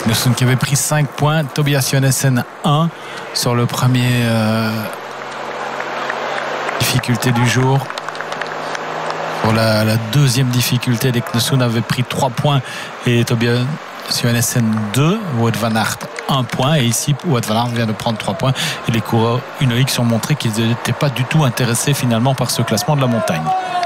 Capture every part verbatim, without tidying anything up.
Eknessum qui avait pris cinq points, Tobias Johannessen un sur le premier euh, difficulté du jour. Pour la, la deuxième difficulté, Eknessum avait pris trois points et Tobias Johannessen deux, Wout van Aert un point, et ici Wout van Aert vient de prendre trois points et les coureurs Uno-X ont montré qu'ils n'étaient pas du tout intéressés finalement par ce classement de la montagne.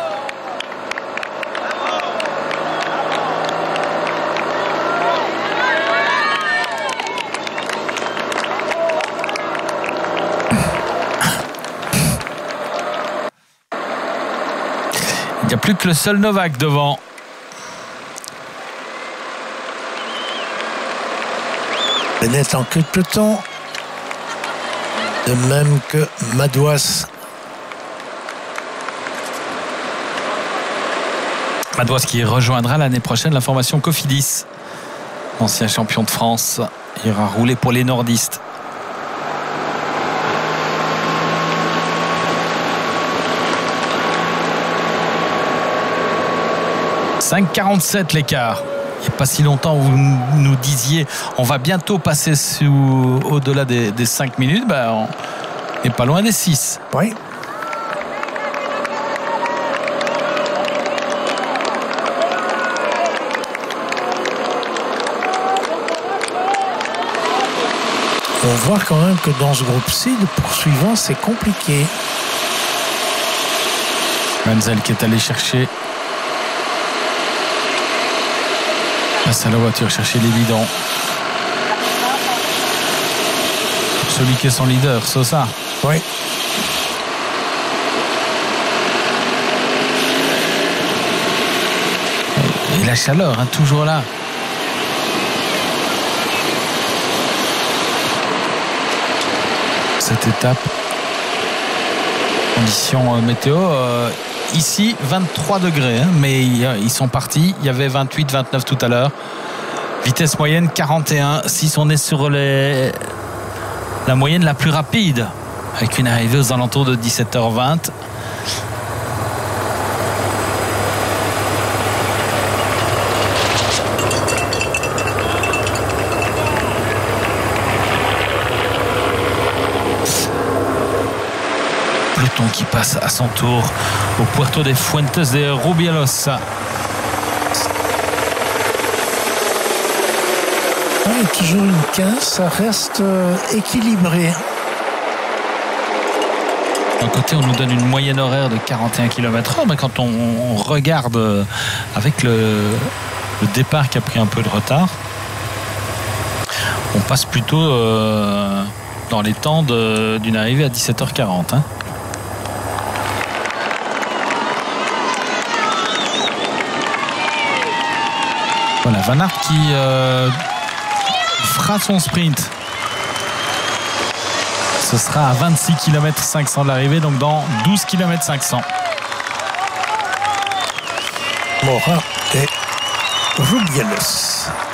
Il n'y a plus que le seul Novak devant. Bennett en queue de peloton. De même que Madouas. Madouas qui rejoindra l'année prochaine la formation Cofidis. Ancien champion de France. Il ira rouler pour les nordistes. cinq quarante-sept l'écart. Il n'y a pas si longtemps où vous nous disiez on va bientôt passer sous, au-delà des, des cinq minutes, ben on n'est pas loin des six. Oui. On voit quand même que dans ce groupe-ci, le poursuivant, c'est compliqué. Menzel qui est allé chercher passe à la voiture chercher les bidons. Celui qui est son leader, Sosa. Oui. Et la chaleur, hein, toujours là. Cette étape. Conditions euh, météo. Euh, Ici, vingt-trois degrés, hein, mais ils sont partis. Il y avait vingt-huit, vingt-neuf tout à l'heure. Vitesse moyenne quarante et un. Si on est sur les... la moyenne la plus rapide, avec une arrivée aux alentours de dix-sept heures vingt. Peloton qui passe à son tour au Puerto de Fuentes de Rubiales. Oui, toujours une quinze, ça reste euh, équilibré. D'un côté, on nous donne une moyenne horaire de quarante et un kilomètres heure, mais quand on, on regarde avec le, le départ qui a pris un peu de retard, on passe plutôt euh, dans les temps de, d'une arrivée à dix-sept heures quarante. Hein. Voilà, Van Aert qui euh, fera son sprint. Ce sera à vingt-six kilomètres cinq cents de l'arrivée, donc dans douze kilomètres cinq cents. Morin et Rubiales.